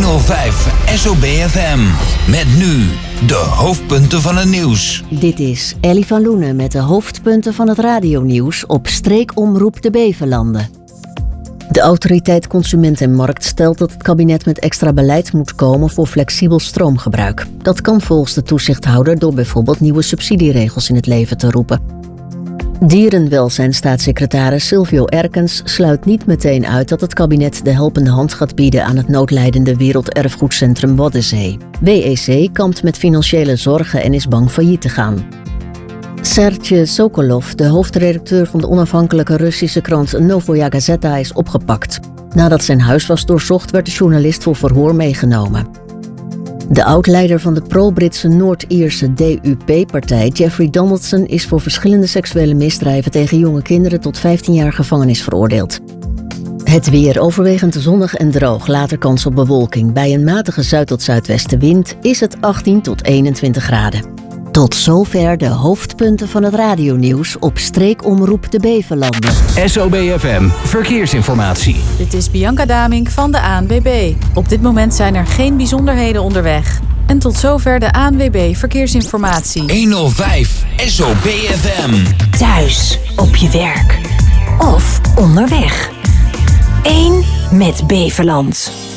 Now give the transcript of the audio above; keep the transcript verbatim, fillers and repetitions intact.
honderdvijf S O B F M. Met nu de hoofdpunten van het nieuws. Dit is Ellie van Loenen met de hoofdpunten van het radionieuws op Streekomroep de Beverlanden. De autoriteit Consument en Markt stelt dat het kabinet met extra beleid moet komen voor flexibel stroomgebruik. Dat kan volgens de toezichthouder door bijvoorbeeld nieuwe subsidieregels in het leven te roepen. Dierenwelzijnstaatssecretaris Silvio Erkens sluit niet meteen uit dat het kabinet de helpende hand gaat bieden aan het noodlijdende Werelderfgoedcentrum Waddenzee. W E C kampt met financiële zorgen en is bang failliet te gaan. Serge Sokolov, de hoofdredacteur van de onafhankelijke Russische krant Novoya Gazeta, is opgepakt. Nadat zijn huis was doorzocht, werd de journalist voor verhoor meegenomen. De oud-leider van de pro-Britse Noord-Ierse D U P-partij, Jeffrey Donaldson, is voor verschillende seksuele misdrijven tegen jonge kinderen tot vijftien jaar gevangenis veroordeeld. Het weer overwegend zonnig en droog, later kans op bewolking. Bij een matige zuid- tot zuidwestenwind is het achttien tot eenentwintig graden. Tot zover de hoofdpunten van het radionieuws op Streekomroep de Beverlanden. S O B F M Verkeersinformatie. Dit is Bianca Damink van de A N W B. Op dit moment zijn er geen bijzonderheden onderweg. En tot zover de A N W B Verkeersinformatie. honderdvijf S O B F M. Thuis, op je werk of onderweg. Eén met Beverland.